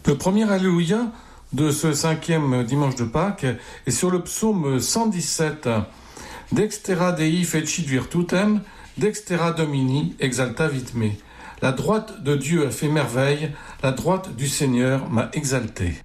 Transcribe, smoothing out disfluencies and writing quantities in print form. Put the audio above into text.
Le premier Alléluia de ce 5e dimanche de Pâques est sur le psaume 117. Dextera Dei fecit virtutem, dextera Domini exaltavit me. La droite de Dieu a fait merveille, la droite du Seigneur m'a exalté.